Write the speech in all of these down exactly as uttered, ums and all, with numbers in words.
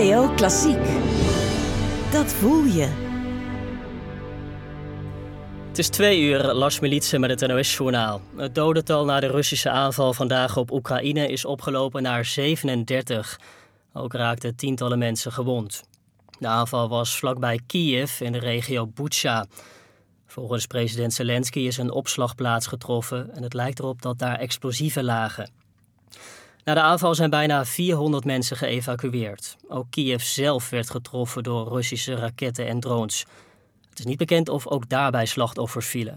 N P O Klassiek. Dat voel je. Het is twee uur, Lars Militsen met het N O S-journaal. Het dodental na de Russische aanval vandaag op Oekraïne is opgelopen naar zevenendertig. Ook raakten tientallen mensen gewond. De aanval was vlakbij Kiev in de regio Butsja. Volgens president Zelensky is een opslagplaats getroffen en het lijkt erop dat daar explosieven lagen. Na de aanval zijn bijna vierhonderd mensen geëvacueerd. Ook Kiev zelf werd getroffen door Russische raketten en drones. Het is niet bekend of ook daarbij slachtoffers vielen.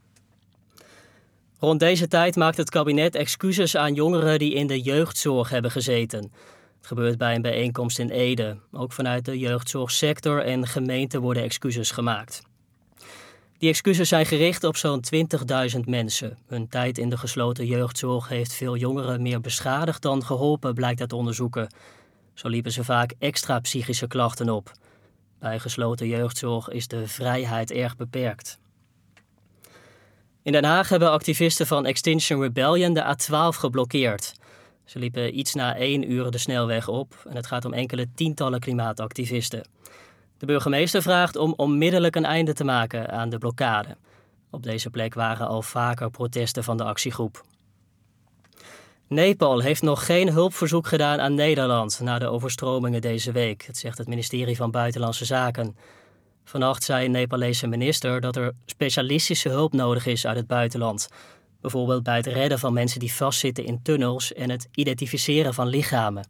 Rond deze tijd maakt het kabinet excuses aan jongeren die in de jeugdzorg hebben gezeten. Het gebeurt bij een bijeenkomst in Ede. Ook vanuit de jeugdzorgsector en gemeenten worden excuses gemaakt. Die excuses zijn gericht op zo'n twintigduizend mensen. Hun tijd in de gesloten jeugdzorg heeft veel jongeren meer beschadigd dan geholpen, blijkt uit onderzoeken. Zo liepen ze vaak extra psychische klachten op. Bij gesloten jeugdzorg is de vrijheid erg beperkt. In Den Haag hebben activisten van Extinction Rebellion de A twaalf geblokkeerd. Ze liepen iets na één uur de snelweg op en het gaat om enkele tientallen klimaatactivisten. De burgemeester vraagt om onmiddellijk een einde te maken aan de blokkade. Op deze plek waren al vaker protesten van de actiegroep. Nepal heeft nog geen hulpverzoek gedaan aan Nederland na de overstromingen deze week. Dat zegt het ministerie van Buitenlandse Zaken. Vannacht zei een Nepalese minister dat er specialistische hulp nodig is uit het buitenland. Bijvoorbeeld bij het redden van mensen die vastzitten in tunnels en het identificeren van lichamen.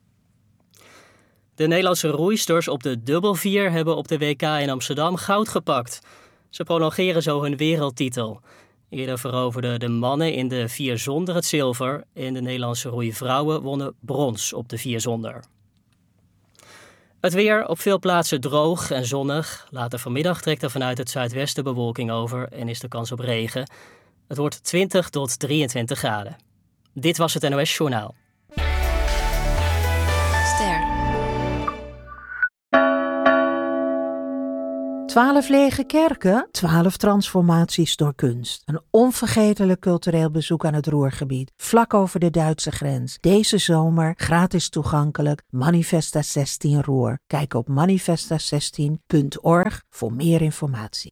De Nederlandse roeisters op de dubbelvier hebben op de W K in Amsterdam goud gepakt. Ze prolongeren zo hun wereldtitel. Eerder veroverden de mannen in de vier zonder het zilver en de Nederlandse roeivrouwen wonnen brons op de vier zonder. Het weer op veel plaatsen droog en zonnig. Later vanmiddag trekt er vanuit het zuidwesten bewolking over en is de kans op regen. Het wordt twintig tot drieëntwintig graden. Dit was het N O S-journaal. Ster. Twaalf lege kerken, twaalf transformaties door kunst. Een onvergetelijk cultureel bezoek aan het Ruhrgebied, vlak over de Duitse grens. Deze zomer gratis toegankelijk, Manifesta zestien Ruhr. Kijk op manifesta zestien punt org voor meer informatie.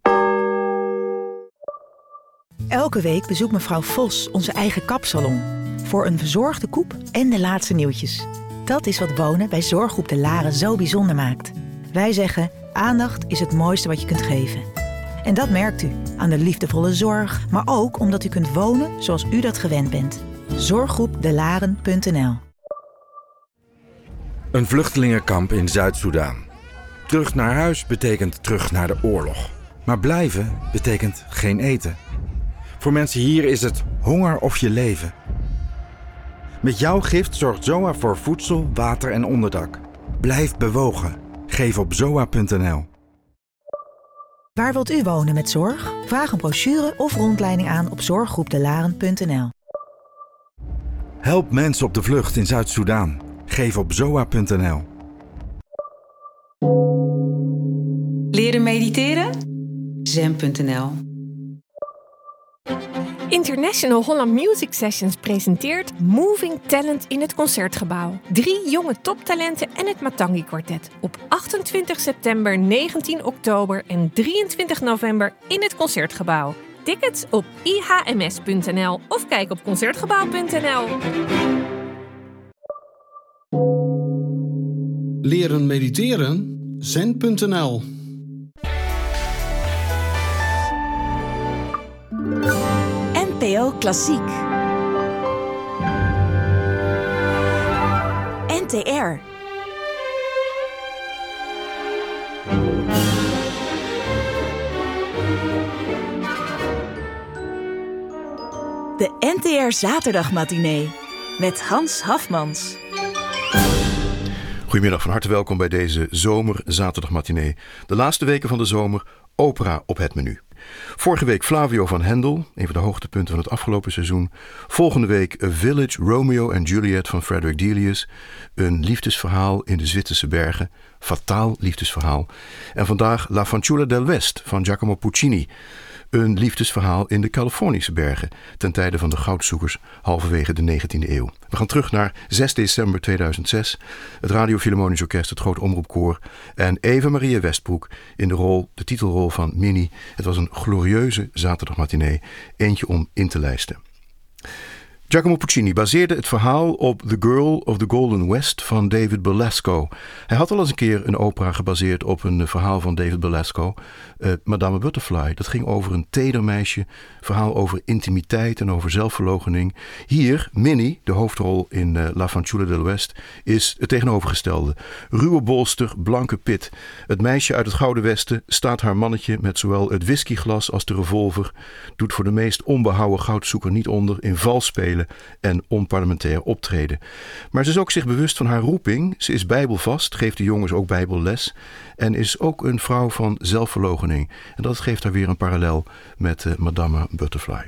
Elke week bezoekt mevrouw Vos onze eigen kapsalon. Voor een verzorgde koep en de laatste nieuwtjes. Dat is wat wonen bij Zorggroep De Laren zo bijzonder maakt. Wij zeggen, aandacht is het mooiste wat je kunt geven. En dat merkt u aan de liefdevolle zorg, maar ook omdat u kunt wonen zoals u dat gewend bent. zorggroep de laren punt n l. Een vluchtelingenkamp in Zuid-Soedan. Terug naar huis betekent terug naar de oorlog. Maar blijven betekent geen eten. Voor mensen hier is het honger of je leven. Met jouw gift zorgt Z O A voor voedsel, water en onderdak. Blijf bewogen. Geef op zoa punt n l. Waar wilt u wonen met zorg? Vraag een brochure of rondleiding aan op zorggroep de laren punt n l. Help mensen op de vlucht in Zuid-Soedan. Geef op zoa punt n l. Leren mediteren? zen punt n l. International Holland Music Sessions presenteert Moving Talent in het Concertgebouw. Drie jonge toptalenten en het Matangi Quartet. Op achtentwintig september, negentien oktober en drieëntwintig november in het Concertgebouw. Tickets op i h m s punt n l of kijk op concertgebouw punt n l. Leren mediteren? zen punt n l. N P O Klassiek. N T R. De N T R Zaterdagmatinee met Hans Hafmans. Goedemiddag, van harte welkom bij deze zomer zaterdagmatinee. De laatste weken van de zomer, opera op het menu. Vorige week Flavio van Hendel, een van de hoogtepunten van het afgelopen seizoen. Volgende week A Village, Romeo en Juliet van Frederick Delius. Een liefdesverhaal in de Zwitserse bergen. Fataal liefdesverhaal. En vandaag La Fanciulla del West van Giacomo Puccini. Een liefdesverhaal in de Californische bergen ten tijde van de goudzoekers halverwege de negentiende eeuw. We gaan terug naar zes december tweeduizend zes. Het Radio Philharmonisch Orkest, het Groot Omroepkoor en Eva Maria Westbroek in de rol, de titelrol van Minnie. Het was een glorieuze zaterdagmatinee, eentje om in te lijsten. Giacomo Puccini baseerde het verhaal op The Girl of the Golden West van David Belasco. Hij had al eens een keer een opera gebaseerd op een verhaal van David Belasco, uh, Madame Butterfly. Dat ging over een teder meisje, verhaal over intimiteit en over zelfverloochening. Hier, Minnie, de hoofdrol in uh, La Fanciulla del West, is het tegenovergestelde. Ruwe bolster, blanke pit. Het meisje uit het Gouden Westen staat haar mannetje met zowel het whiskyglas als de revolver, doet voor de meest onbehouden goudzoeker niet onder in vals spelen en onparlementair optreden. Maar ze is ook zich bewust van haar roeping. Ze is bijbelvast, geeft de jongens ook bijbelles en is ook een vrouw van zelfverloochening. En dat geeft haar weer een parallel met uh, Madame Butterfly.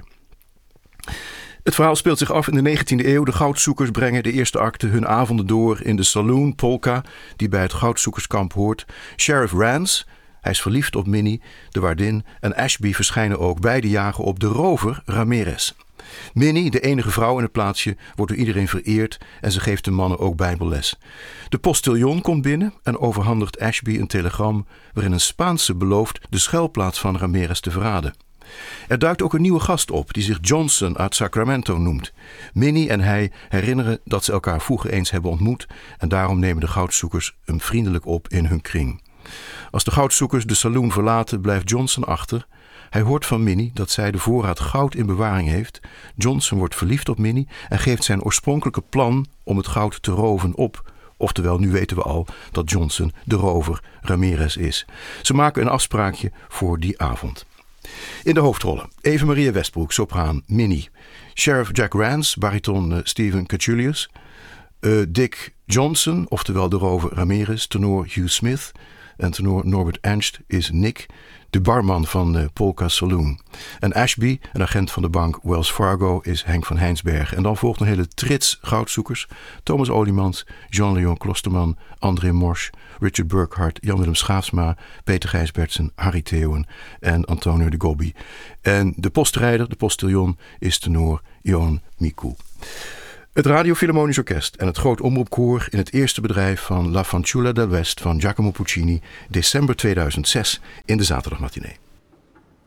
Het verhaal speelt zich af in de negentiende eeuw. De goudzoekers brengen de eerste acte hun avonden door in de saloon Polka, die bij het goudzoekerskamp hoort. Sheriff Rance, hij is verliefd op Minnie, de waardin, en Ashby verschijnen ook. Beide jagen op de rover Ramirez. Minnie, de enige vrouw in het plaatsje, wordt door iedereen vereerd en ze geeft de mannen ook bijbelles. De postiljon komt binnen en overhandigt Ashby een telegram waarin een Spaanse belooft de schuilplaats van Ramirez te verraden. Er duikt ook een nieuwe gast op die zich Johnson uit Sacramento noemt. Minnie en hij herinneren dat ze elkaar vroeger eens hebben ontmoet en daarom nemen de goudzoekers hem vriendelijk op in hun kring. Als de goudzoekers de saloon verlaten, blijft Johnson achter. Hij hoort van Minnie dat zij de voorraad goud in bewaring heeft. Johnson wordt verliefd op Minnie en geeft zijn oorspronkelijke plan om het goud te roven op. Oftewel, nu weten we al dat Johnson de rover Ramirez is. Ze maken een afspraakje voor die avond. In de hoofdrollen Eva Maria Westbroek, sopraan Minnie. Sheriff Jack Rance, bariton uh, Stephen Kachulius. Uh, Dick Johnson, oftewel de rover Ramirez, tenor Hugh Smith. En tenor Norbert Ernst is Nick, de barman van uh, Polka Saloon. En Ashby, een agent van de bank Wells Fargo, is Henk van Heinsberg. En dan volgt een hele trits goudzoekers. Thomas Oliemans, Jean-Léon Klosterman, André Morsch, Richard Burkhardt, Jan-Willem Schaafsma, Peter Gijsbertsen, Harry Theeuwen en Antonio de Gobbi. En de postrijder, de postiljon, is tenor Johan Mikou. Het Radio Philharmonisch Orkest en het Groot Omroepkoor in het eerste bedrijf van La Fanciulla del West van Giacomo Puccini, december tweeduizend zes in de zaterdagmatinee.